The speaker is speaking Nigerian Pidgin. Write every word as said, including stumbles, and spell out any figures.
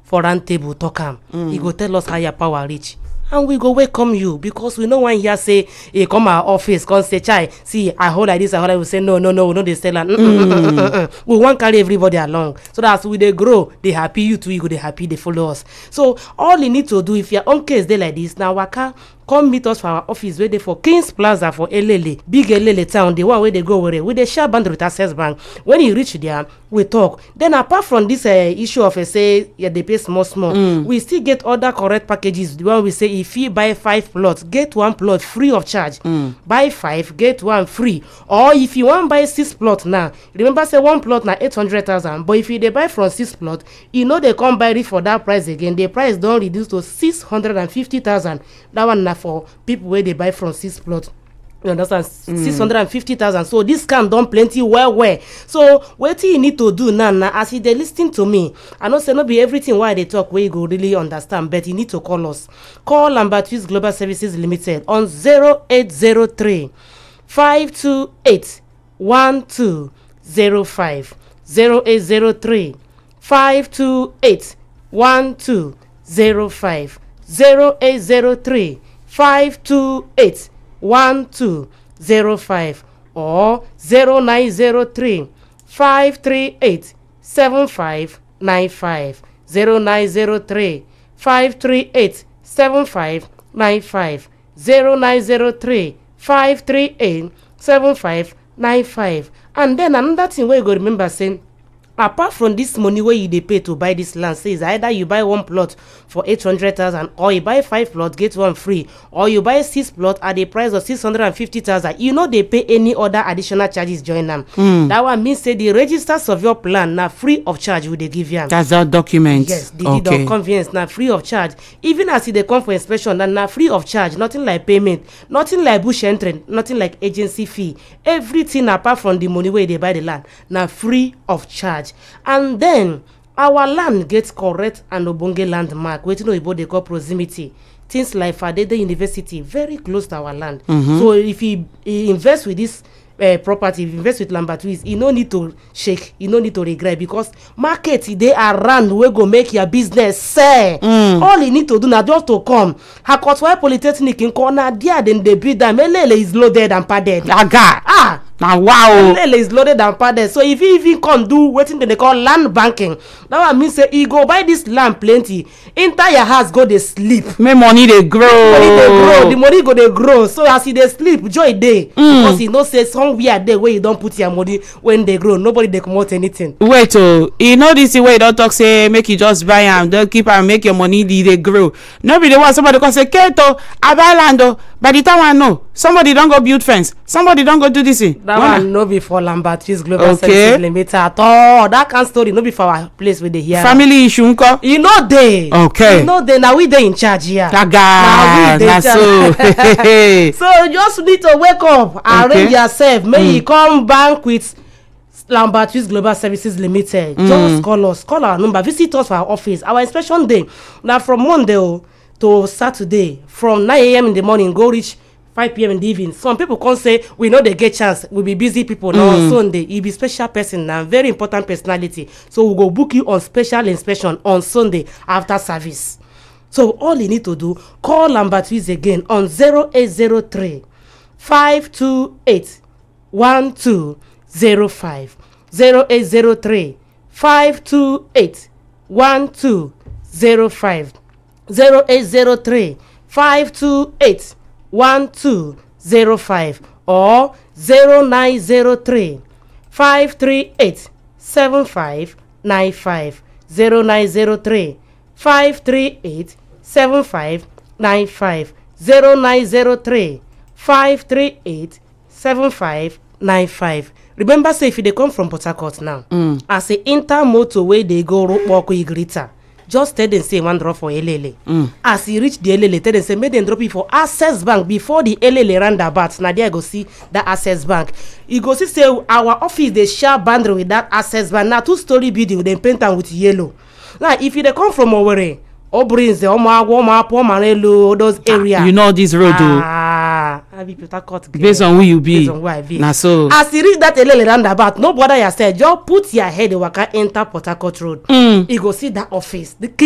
for round table talk am. Mm. He go tell us how your power reach. And we go welcome you because we no one here say he come our office come say chai see I hold like this I hold like we say no no no we no dey sell am. Mm. mm, mm, mm, mm. We wan carry everybody along so that as we dey grow they happy you too you go dey happy they follow us. So all you need to do if your own case dey like this na waka come meet us for our office wey dey for Kings Plaza for Elele big Elele town the one wey dey go where we dey share boundary with Access Bank. When you reach there we talk. Then apart from this uh, issue of uh, say yeah, they pay small small mm. we still get other correct packages. The one we say if you buy five plots get one plot free of charge. Mm. Buy five get one free. Or if you want buy six plots now remember say one plot na eight hundred thousand but if you dey buy from six plot you know they come buy it for that price again. The price don reduce to six hundred fifty thousand. That one na for people where they buy from six plot. You understand? Mm. six hundred fifty thousand. So this scam done plenty well well. So what you need to do now, now as you they listening to me, I know say not be everything why they talk where you go really understand, but you need to call us. Call Lambertwist Global Services Limited on zero eight zero three five two eight one two zero five zero eight zero three five two eight one two zero five zero eight zero three five two eight one two zero five or zero nine zero three five three eight seven five nine five zero nine zero three five three eight seven five nine five zero nine zero three five three eight seven five nine five. And then another thing where you go remember saying apart from this money where you dey pay to buy this land, says either you buy one plot for eight hundred thousand or you buy five plots get one free or you buy six plots at the price of six hundred fifty thousand. You know they pay any other additional charges join them. Mm. That one means say the registers of your plan now free of charge will they give you. That's that document. Yes, the okay. deed of conveyance now free of charge. Even as they come for inspection and now free of charge. Nothing like payment, nothing like bush entry, nothing like agency fee. Everything apart from the money where they buy the land now free of charge. And then our land gets correct and obonge landmark wetin oyibo dey call proximity. Things like Fadede University very close to our land. Mm-hmm. So if he, he invest with this uh, property, if he invest with Lambertwist, he no need to shake, he no need to regret because market dey around wey go make your business sell. Mm. All he need to do na just to come. Hakotwa Polytechnic in corner there then they build am. Elele is loaded and padded. Aga. Ah. Now wow. Elele is loaded and padded. So if he even come do wetin they call land banking, that one mean say he go buy this land plenty. Enter your house go dey sleep. Make money dey grow. Money dey grow. The money go dey grow. So as he dey sleep, joy dey. Mm. Because he know say somewhere there where you don put your money when they grow, nobody dey comot anything. Wait oh, you know this way you don talk say make you just buy am, don't keep am, make your money dey grow. No be the one somebody come say Keto, I buy land oh. By the time I know, somebody don go build fence, somebody don go do this thing. That one, one no be for Lambertwist Global okay. Services Limited at all. That kind of story no be for our place with the here. Family issue nko? You know they. Okay. You know they. Now we dey in charge here. Gaga. Now so. So you just need to wake up, arrange okay. yourself. May mm. you come bank with Lambertwist Global Services Limited. Mm. Just call us, call our number, visit us for our office. Our inspection day now from Monday oh, to Saturday from nine a.m. in the morning go reach five p.m. in the evening. Some people can say we know they get chance. We be busy people now mm. on Sunday. You be special person now, very important personality. So we go book you on special inspection on Sunday after service. So all you need to do, call Lambertwist again on zero eight zero three five two eight one two zero five zero eight zero three five two eight one two zero five zero eight zero three five two eight one two zero five or zero nine zero three five three eight seven five nine five zero nine zero three five three eight seven five nine five zero nine zero three five three eight seven five nine five. Remember say if you dey come from Port Harcourt now, mm. as a inter motorway they go Rokpoko Igrita, just tell them say one drop for Elele. Mm. As you reach the Elele, tell them say make them drop it for Access Bank before the Elele roundabout. Now there go see that Access Bank. You go see say our office they share boundary with that Access Bank. Now two story building they paint them with yellow. Now if you dey come from Owerri, Obrinze, Omago, Omapo, Manelo, those areas. You know this road though. Ah, I be Port Harcourt. Based on who you be. Based on who I be. Now so. As you reach that Elele roundabout, no bother yourself. Just put your head, you can enter Port Harcourt Road. Mm. You go see that office. The